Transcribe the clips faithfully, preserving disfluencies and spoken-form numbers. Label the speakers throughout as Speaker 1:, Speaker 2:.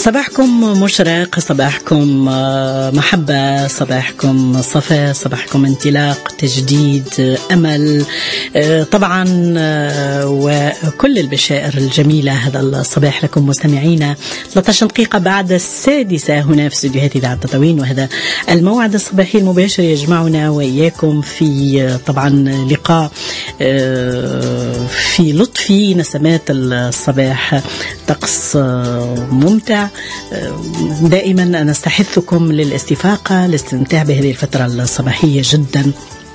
Speaker 1: صباحكم مشرق، صباحكم محبة، صباحكم صفاء، صباحكم انطلاق، تجديد، أمل طبعا، وكل البشائر الجميلة. هذا الصباح لكم مستمعينا ثلاثة عشر دقيقة بعد السادسة هنا في استديوهات إذاعة تطاوين، وهذا الموعد الصباحي المباشر يجمعنا وإياكم في طبعا لقاء في لطفي نسمات الصباح، طقس ممتع. دائما نستحثكم للاستفاقة، للاستمتاع بهذه الفترة الصباحية جدا،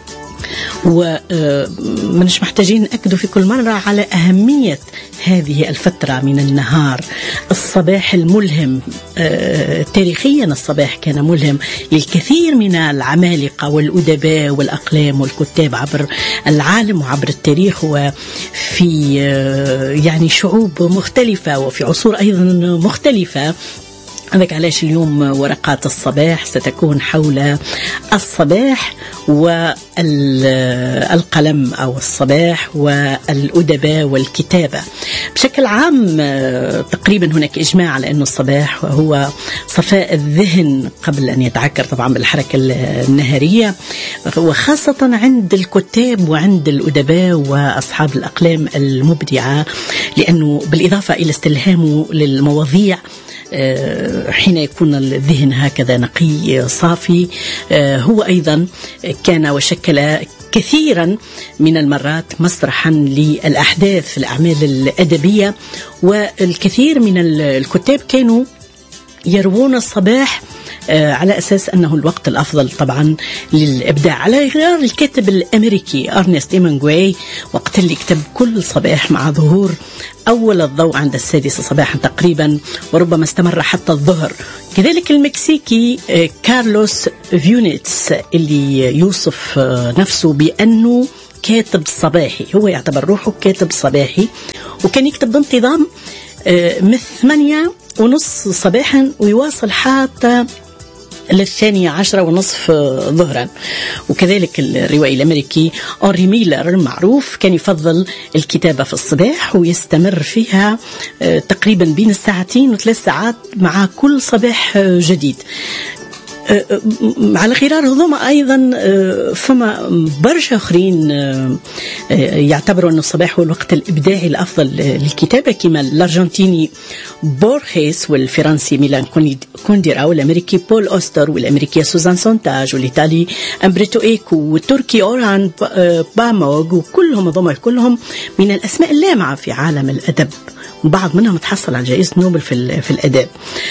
Speaker 1: ومنش محتاجين نأكدوا في كل مرة على أهمية هذه الفترة من النهار. الصباح الملهم، تاريخيا الصباح كان ملهم للكثير من العمالقة والأدباء والأقلام والكتاب عبر العالم وعبر التاريخ، وفي يعني شعوب مختلفة وفي عصور أيضا مختلفة. هذاك علاش اليوم ورقات الصباح ستكون حول الصباح والقلم أو الصباح والأدباء والكتابة بشكل عام. تقريبا هناك إجماع على أن الصباح هو صفاء الذهن قبل أن يتعكر طبعا بالحركة النهارية، وخاصة عند الكتاب وعند الأدباء وأصحاب الأقلام المبدعة، لأنه بالإضافة إلى استلهامه للمواضيع حين يكون الذهن هكذا نقي صافي، هو أيضا كان وشكل كثيرا من المرات مسرحا للأحداث في الأعمال الأدبية، والكثير من الكتاب كانوا يروون الصباح على أساس أنه الوقت الأفضل طبعا للإبداع، على غير الكاتب الأمريكي أرنست هيمنغواي وقت اللي كتب كل صباح مع ظهور أول الضوء عند السادسة صباحا تقريبا، وربما استمر حتى الظهر. كذلك المكسيكي كارلوس فيونيتس اللي يوصف نفسه بأنه كاتب صباحي، هو يعتبر روحه كاتب صباحي، وكان يكتب بانتظام من ثمانية ونص صباحا ويواصل حتى للثانية عشرة ونصف ظهرا. وكذلك الروائي الأمريكي أنري ميلر المعروف كان يفضل الكتابة في الصباح ويستمر فيها تقريبا بين الساعتين وثلاث ساعات مع كل صباح جديد. على غرار هذوما أيضا فما برشا آخرين يعتبروا أن الصباح هو الوقت الإبداعي الأفضل للكتابة، كما الأرجنتيني بورخيس والفرنسي ميلان كونديرا والأمريكي بول أوستر والأمريكية سوزان سونتاج والإيطالي أمبريتو إيكو والتركي أوران باموغ، وكلهم هذوما كلهم من الأسماء اللامعة في عالم الأدب، وبعض منهم تحصل على جائزة نوبل في في الأدب.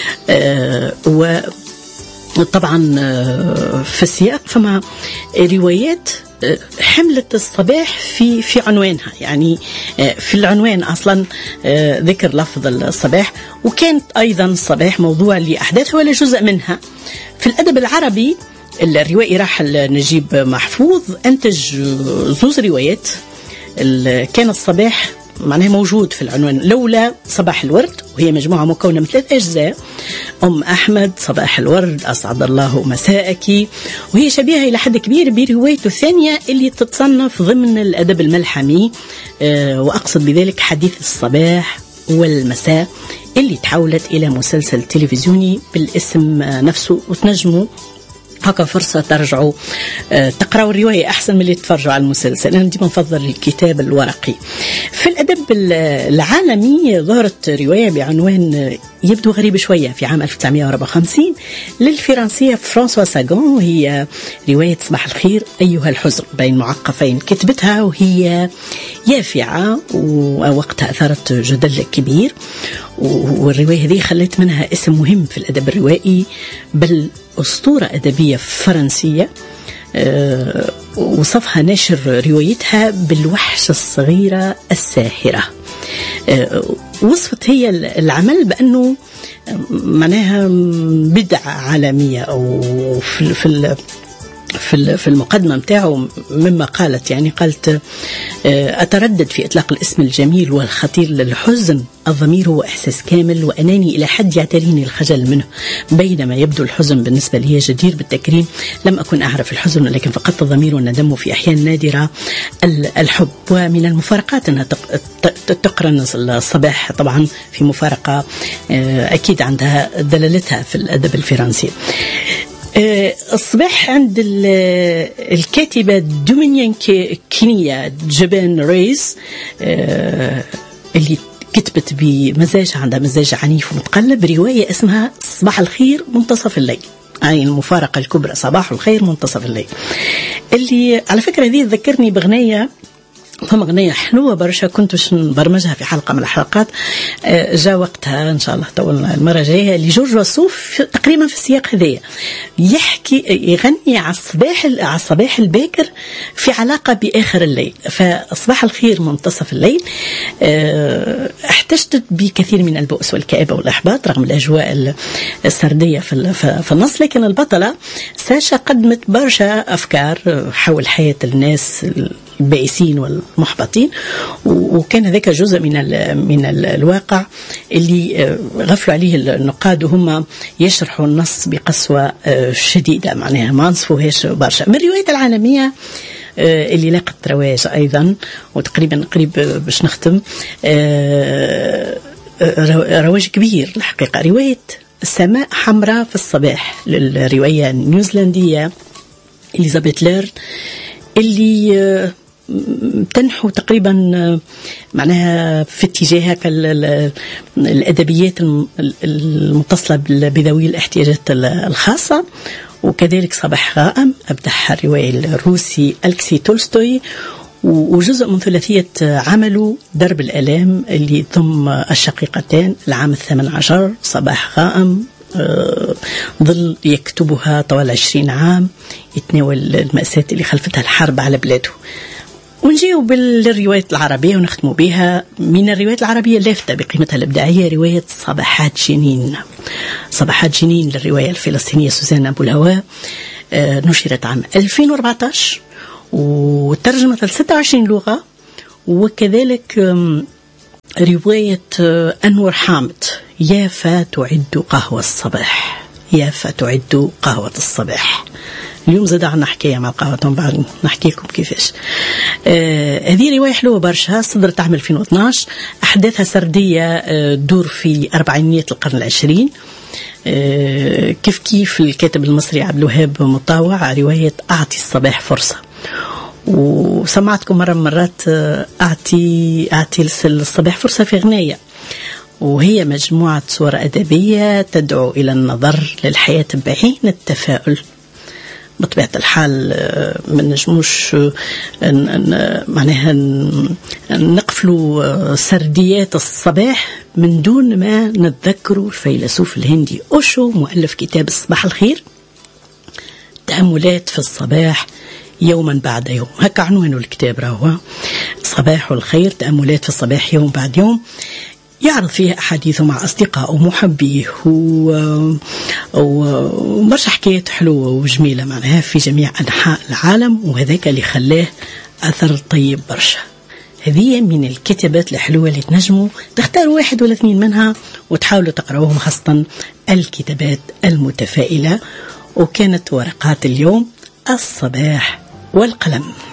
Speaker 1: و طبعا في السياق فما روايات حملت الصباح في في عنوانها، يعني في العنوان أصلا ذكر لفظ الصباح، وكانت أيضا الصباح موضوع لأحداث ولا جزء منها. في الأدب العربي الروائي راحل نجيب محفوظ أنتج زوز روايات كان الصباح معناه موجود في العنوان. لولا صباح الورد، وهي مجموعة مكونة من ثلاث أجزاء، أم أحمد، صباح الورد، أسعد الله مساءك، وهي شبيهة إلى حد كبير بروايته الثانية اللي تتصنف ضمن الأدب الملحمي، وأقصد بذلك حديث الصباح والمساء اللي تحولت إلى مسلسل تلفزيوني بالاسم نفسه. وتنجموا هكا فرصة ترجعوا تقرأوا الرواية أحسن من اللي تتفرجوا على المسلسل. أنا ديما نفضل الكتاب الورقي. في الأدب العالمي ظهرت رواية بعنوان يبدو غريب شوية في عام ألف وتسعمائة وأربعة وخمسين للفرنسية فرانسوا ساغون، وهي رواية صباح الخير أيها الحزن بين معقفين. كتبتها وهي يافعة ووقتها أثارت جدل كبير، والرواية هذه خلت منها اسم مهم في الأدب الروائي، بل أسطورة أدبية فرنسية. أه وصفها ناشر روايتها بالوحشة الصغيرة الساحرة. أه وصفت هي العمل بأنه معناها بدعة عالمية، أو في, في في في المقدمة متاعه مما قالت، يعني قالت أتردد في إطلاق الاسم الجميل والخطير للحزن. الضمير هو إحساس كامل وأناني إلى حد يعتريني الخجل منه، بينما يبدو الحزن بالنسبة لي جدير بالتكريم. لم أكن أعرف الحزن ولكن فقدت الضمير والندم في أحيان نادرة الحب. ومن المفارقات أنها تقرن الصباح طبعا في مفارقة أكيد عندها دلالتها في الأدب الفرنسي. الصباح عند الكاتبة دومينيان كينيا جبان ريز اللي كتبت بمزاج، عندها مزاج عنيف ومتقلب، رواية اسمها صباح الخير منتصف الليل، أي المفارقة الكبرى صباح الخير منتصف الليل، اللي على فكرة هذه تذكرني بغنية، فما أغنية حلوة برشا كنت نبرمجها في حلقة من الحلقات، جاء وقتها إن شاء الله طولنا المرة الجاية، لجورج وسوف تقريبا في السياق هذايا، يحكي يغني على الصباح على الصباح الباكر في علاقة بآخر الليل. فصباح الخير منتصف الليل احتجت بكثير من البؤس والكآبة والإحباط رغم الأجواء السردية في النص، لكن البطلة ساشا قدمت برشا أفكار حول حياة الناس البائسين والمحبطين، وكان ذاك جزء من ال من ال الواقع اللي غفلوا عليه النقاد وهم يشرحوا النص بقسوة شديدة، معناها ما نصفوهاش برشا. من الرواية العالمية اللي لاقت رواج أيضا وتقريبا قريب باش نختم، رواج كبير الحقيقة، رواية سماء حمراء في الصباح للرواية النيوزيلندية إليزابيث ليرن، اللي تنحو تقريبا معناها في اتجاه الأدبيات المتصلة بذوي الاحتياجات الخاصة، وكذلك صباح غائم أبدعها الرواية الروسي ألكسي تولستوي، وجزء من ثلاثية عمله درب الآلام اللي ضم الشقيقتان العام الثامن عشر. صباح غائم ظل يكتبها طوال عشرين عام، يتناول المأساة اللي خلفتها الحرب على بلاده. ونجيو بالروايات العربية ونختموا بها. من الروايات العربية اللافتة بقيمتها الإبداعية رواية صباحات جنين. صباحات جنين للرواية الفلسطينية سوزان أبو الهواء، نشرت عام ألفين وأربعة عشر وترجمت ل ستة وعشرين لغة. وكذلك رواية أنور حامد يا فتعد قهوة الصباح، يا فتعد قهوة الصباح. اليوم زاد عنا حكاية مع القهوة، بعد نحكي لكم كيفاش. آه هذه رواية حلوة برشا، صدرت عام ألفين واثناعش، أحداثها سردية آه دور في أربعينيات القرن العشرين. آه كيف كيف الكاتب المصري عبد الوهاب مطاوع رواية أعطي الصباح فرصة. وسمعتكم مرة من مرات أعطي أعطي الصباح فرصة في غناية، وهي مجموعة صور أدبية تدعو إلى النظر للحياة بعين التفاؤل. بطبيعة الحال ما نجموش معناها نقفلوا سرديات الصباح من دون ما نتذكروا الفيلسوف الهندي أوشو مؤلف كتاب الصباح الخير، تأملات في الصباح يوما بعد يوم، هكا عنوانه الكتاب راهو صباح الخير تأملات في الصباح يوم بعد يوم. يعرض فيها أحاديثه مع أصدقائه ومحبيه ومرشح حكايات حلوة وجميلة معناها في جميع أنحاء العالم، وهذاك اللي خلاه أثر طيب برشا. هذه من الكتابات الحلوة اللي تنجموا تختاروا واحد ولا اثنين منها وتحاولوا تقرأوهم، خاصة الكتابات المتفائلة. وكانت ورقات اليوم الصباح والقلم.